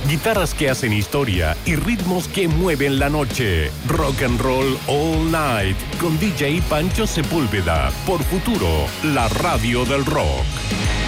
guitarras que hacen historia y ritmos que mueven la noche. Rock and Roll All Night con DJ Pancho Sepúlveda por Futuro, la radio del rock.